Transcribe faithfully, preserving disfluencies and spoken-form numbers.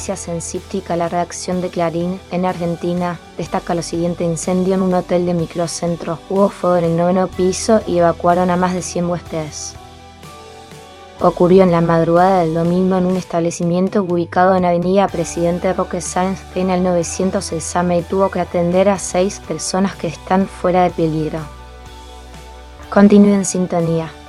noticia sensíptica la redacción de Clarín. En Argentina destaca lo siguiente: incendio en un hotel de microcentro. Hubo fuego en el noveno piso y evacuaron a más de cien huéspedes. Ocurrió en la madrugada del domingo en un establecimiento ubicado en Avenida Presidente Roque Sáenz en el novecientos Exame y tuvo que atender a seis personas que están fuera de peligro. Continúe en sintonía.